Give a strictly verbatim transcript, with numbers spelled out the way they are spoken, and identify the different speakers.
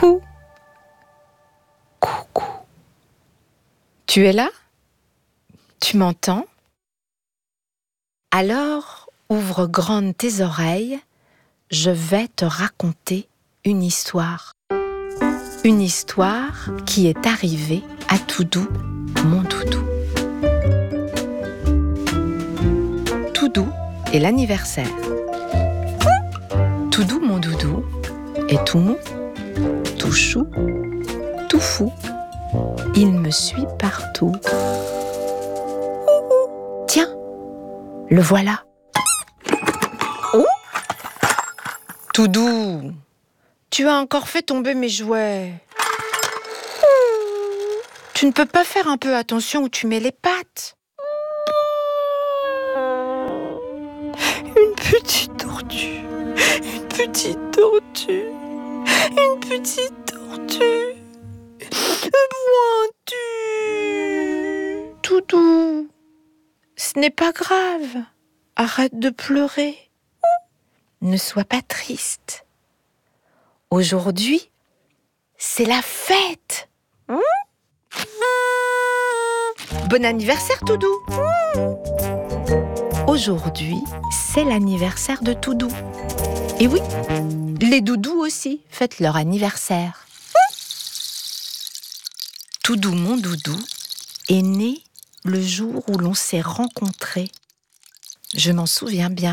Speaker 1: Coucou. Coucou. Tu es là? Tu m'entends? Alors, ouvre grandes tes oreilles, je vais te raconter une histoire. Une histoire qui est arrivée à Toudou, mon doudou. Toudou est l'anniversaire. Toudou, mon doudou, est tout mou, tout chou, tout fou. Il me suit partout. Tiens, le voilà. Oh! Toudou, tu as encore fait tomber mes jouets. Tu ne peux pas faire un peu attention où tu mets les pattes. Une petite tortue, une petite tortue, une petite tortue. Pointu. Toudou, ce n'est pas grave. Arrête de pleurer. Ne sois pas triste. Aujourd'hui, c'est la fête. Bon anniversaire, Toudou. Aujourd'hui, c'est l'anniversaire de Toudou. Et oui, les doudous aussi fêtent leur anniversaire. Toudou, mon doudou, est né le jour où l'on s'est rencontrés. Je m'en souviens bien.